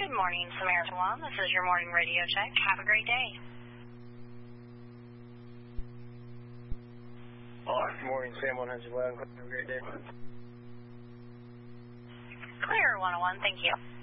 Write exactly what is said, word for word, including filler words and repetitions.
Good morning, Samaritan One. This is your morning radio check. Have a great day. Good morning, Sam one hundred eleven. Have a great day. Clear one oh one. Thank you.